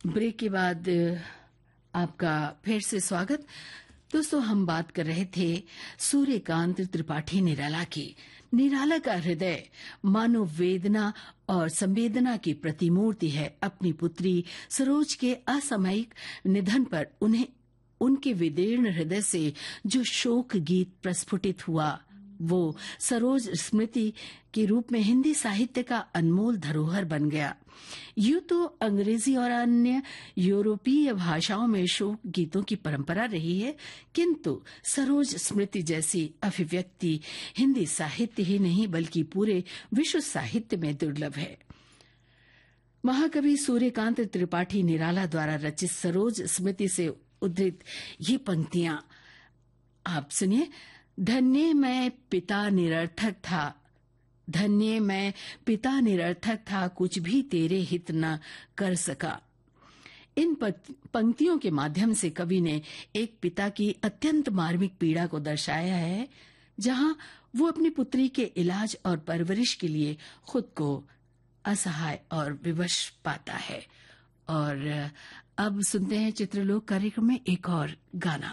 Break के बाद आपका फिर से स्वागत। दोस्तों, हम बात कर रहे थे सूर्यकांत त्रिपाठी निराला की। निराला का हृदय मानव वेदना और संवेदना की प्रतिमूर्ति है। अपनी पुत्री सरोज के असामयिक निधन पर उन्हें उनके विदीर्ण हृदय से जो शोक गीत प्रस्फुटित हुआ, वो सरोज स्मृति के रूप में हिंदी साहित्य का अनमोल धरोहर बन गया। यूं तो अंग्रेजी और अन्य यूरोपीय भाषाओं में शोक गीतों की परंपरा रही है, किंतु सरोज स्मृति जैसी अभिव्यक्ति हिंदी साहित्य ही नहीं बल्कि पूरे विश्व साहित्य में दुर्लभ है। महाकवि सूर्यकांत त्रिपाठी निराला द्वारा रचित सरोज स्मृति से उद्धृत ये पंक्तियां आप सुनिए। धन्य मैं पिता निरर्थक था, धन्य मैं पिता निरर्थक था, कुछ भी तेरे हित न कर सका। इन पंक्तियों के माध्यम से कवि ने एक पिता की अत्यंत मार्मिक पीड़ा को दर्शाया है, जहां वो अपनी पुत्री के इलाज और परवरिश के लिए खुद को असहाय और विवश पाता है। और अब सुनते हैं चित्रलोक कार्यक्रम में एक और गाना।